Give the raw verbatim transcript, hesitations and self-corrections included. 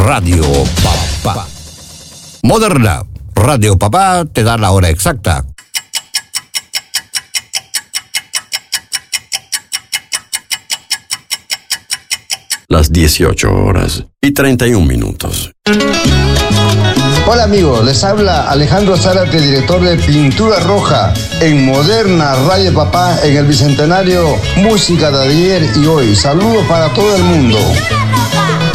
Radio Papá. Moderna, Radio Papá te da la hora exacta. Las dieciocho horas y treinta y un minutos. Hola amigos, les habla Alejandro Zárate, director de Pintura Roja en Moderna Radio Papá en el Bicentenario Música de ayer y hoy. Saludos para todo el mundo.